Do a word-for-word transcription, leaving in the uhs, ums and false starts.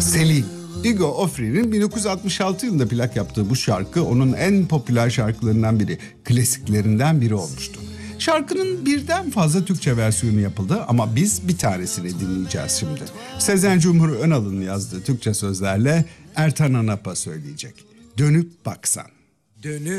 Selin. Digo Ofri'nin bin dokuz yüz altmış altı yılında plak yaptığı bu şarkı onun en popüler şarkılarından biri, klasiklerinden biri olmuştu. Şarkının birden fazla Türkçe versiyonu yapıldı ama biz bir tanesini dinleyeceğiz şimdi. Sezen Cumhur Önal'ın yazdığı Türkçe sözlerle Ertan Anapa söyleyecek. Dönüp baksan. Dönüp